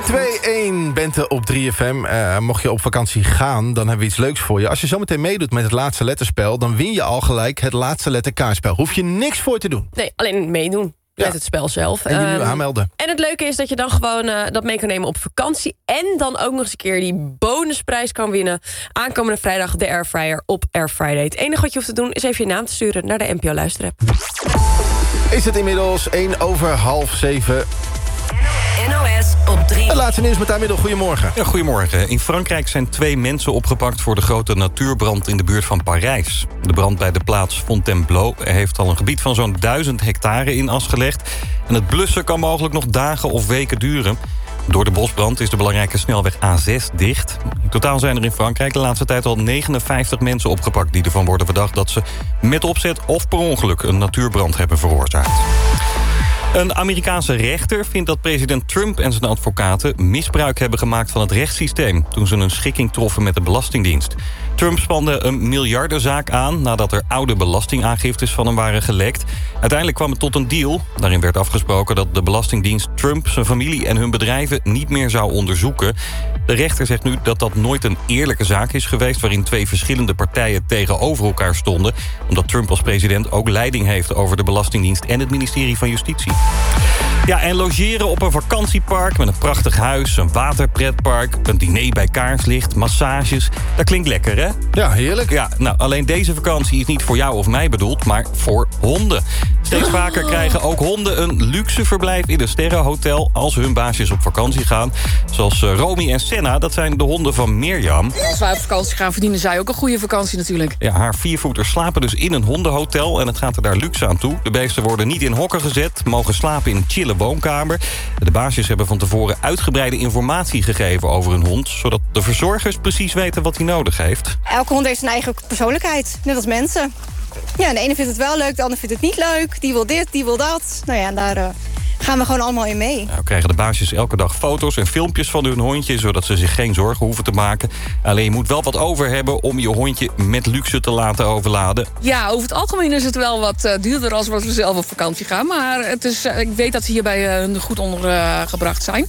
3, 2, 1, Bente op 3FM. Mocht je op vakantie gaan, dan hebben we iets leuks voor je. Als je zometeen meedoet met het laatste letterspel... dan win je al gelijk het laatste letter kaartspel. Hoef je niks voor te doen. Nee, alleen meedoen. Met het spel zelf. En je nu aanmelden. En het leuke is dat je dan gewoon dat mee kan nemen op vakantie. En dan ook nog eens een keer die bonusprijs kan winnen. Aankomende vrijdag de Airfryer op Air Friday. Het enige wat je hoeft te doen is even je naam te sturen naar de NPO Luisterapp. Is het inmiddels 7:01. NOS op 3. Het laatste nieuws met Middel. Goedemorgen. Ja, goedemorgen. In Frankrijk zijn 2 mensen opgepakt voor de grote natuurbrand in de buurt van Parijs. De brand bij de plaats Fontainebleau heeft al een gebied van zo'n 1000 hectare in as gelegd. En het blussen kan mogelijk nog dagen of weken duren. Door de bosbrand is de belangrijke snelweg A6 dicht. In totaal zijn er in Frankrijk de laatste tijd al 59 mensen opgepakt... die ervan worden verdacht dat ze met opzet of per ongeluk een natuurbrand hebben veroorzaakt. Een Amerikaanse rechter vindt dat president Trump en zijn advocaten... misbruik hebben gemaakt van het rechtssysteem... toen ze een schikking troffen met de Belastingdienst. Trump spande een miljardenzaak aan... nadat er oude belastingaangiftes van hem waren gelekt. Uiteindelijk kwam het tot een deal. Daarin werd afgesproken dat de Belastingdienst Trump... zijn familie en hun bedrijven niet meer zou onderzoeken. De rechter zegt nu dat dat nooit een eerlijke zaak is geweest... waarin 2 verschillende partijen tegenover elkaar stonden... omdat Trump als president ook leiding heeft... over de Belastingdienst en het ministerie van Justitie. Ja, en logeren op een vakantiepark met een prachtig huis... een waterpretpark, een diner bij kaarslicht, massages. Dat klinkt lekker, hè? Ja, heerlijk. Ja, nou, alleen deze vakantie is niet voor jou of mij bedoeld... maar voor honden. Steeds vaker krijgen ook honden een luxe verblijf in een sterrenhotel... als hun baasjes op vakantie gaan. Zoals Romy en Senna, dat zijn de honden van Mirjam. Als wij op vakantie gaan, verdienen zij ook een goede vakantie natuurlijk. Ja, haar 4-voeters slapen dus in een hondenhotel... en het gaat er daar luxe aan toe. De beesten worden niet in hokken gezet, mogen slapen in een chille woonkamer. De baasjes hebben van tevoren uitgebreide informatie gegeven over hun hond... zodat de verzorgers precies weten wat hij nodig heeft. Elke hond heeft zijn eigen persoonlijkheid, net als mensen. Ja, de ene vindt het wel leuk, de ander vindt het niet leuk. Die wil dit, die wil dat. Nou ja, en daar gaan we gewoon allemaal in mee. Nou krijgen de baasjes elke dag foto's en filmpjes van hun hondje... zodat ze zich geen zorgen hoeven te maken. Alleen je moet wel wat over hebben om je hondje met luxe te laten overladen. Ja, over het algemeen is het wel wat duurder als wat we zelf op vakantie gaan. Maar het is, ik weet dat ze hierbij goed ondergebracht zijn.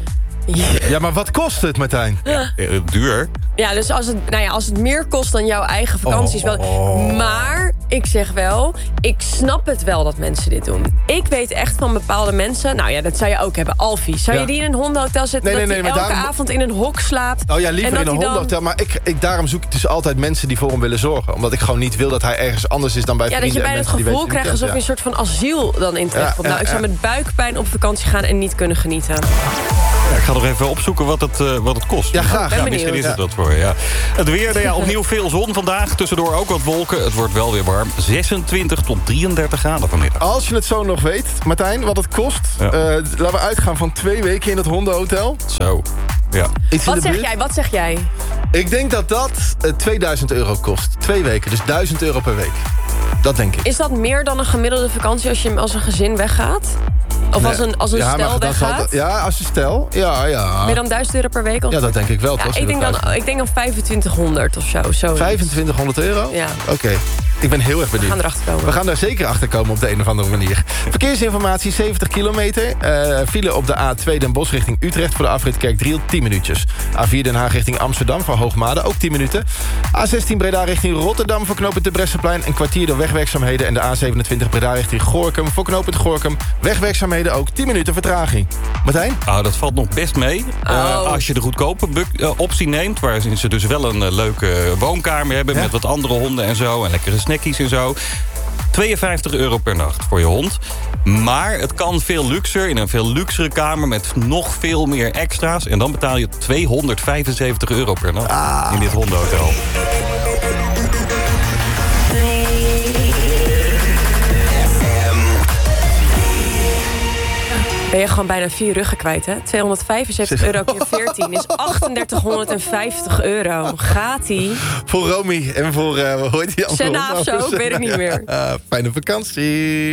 Ja, maar wat kost het, Martijn? Duur. Ja, dus als het meer kost dan jouw eigen vakantie is wel... Maar ik zeg wel, ik snap het wel dat mensen dit doen. Ik weet echt van bepaalde mensen... Nou ja, dat zou je ook hebben. Alfie, zou je die in een hondenhotel zetten... dat hij elke avond in een hok slaapt? Oh ja, liever in een hondenhotel. Maar daarom zoek ik dus altijd mensen die voor hem willen zorgen. Omdat ik gewoon niet wil dat hij ergens anders is dan bij vrienden. Ja, dat je bij het gevoel krijgt alsof je een soort van asiel dan in terecht komt. Ik zou met buikpijn op vakantie gaan en niet kunnen genieten. Ja, ik ga nog even opzoeken wat het kost. Ja, graag. Ja, misschien is het dat voor je. Ja. Het weer, opnieuw veel zon vandaag. Tussendoor ook wat wolken. Het wordt wel weer warm. 26 tot 33 graden vanmiddag. Als je het zo nog weet, Martijn, wat het kost. Ja. Laten we uitgaan van 2 weken in het hondenhotel. Zo, ja. Wat zeg jij? Ik denk dat 2000 euro kost. 2 weken, dus 1000 euro per week. Dat denk ik. Is dat meer dan een gemiddelde vakantie als je als een gezin weggaat? Of als een stel weggaat? Ja, als een stel. Ja. Meer dan 1000 euro per week? Ja, dat denk ik wel. Ja, ik denk dan 2500 of zo. 2500 euro? Ja. Oké. Ik ben heel erg benieuwd. We gaan erachter komen. We gaan daar zeker achter komen op de een of andere manier. Verkeersinformatie, 70 kilometer. File op de A2 Den Bosch richting Utrecht voor de afrit Kerkdriel, 10 minuutjes. A4 Den Haag richting Amsterdam voor Hoogmade, ook 10 minuten. A16 Breda richting Rotterdam voor knooppunt de Bresseplein, een kwartier door wegwerkzaamheden. En de A27 Breda richting Gorinchem voor knooppunt Gorinchem. Wegwerkzaamheden ook, 10 minuten vertraging. Martijn? Dat valt nog best mee. Als je de goedkope optie neemt, waarin ze dus wel een leuke woonkamer hebben... met wat andere honden en zo, en lekkere snackies en zo. 52 euro per nacht voor je hond. Maar het kan veel luxer, in een veel luxere kamer... met nog veel meer extra's. En dan betaal je 275 euro per nacht in dit hondenhotel. Ben je gewoon bijna 4 ruggen kwijt, hè? 275 euro keer 14 is 3850 euro. Gaat-ie? Voor Romy en voor, hoe heet die andere Senna of zo, ik weet het niet meer. Fijne vakantie.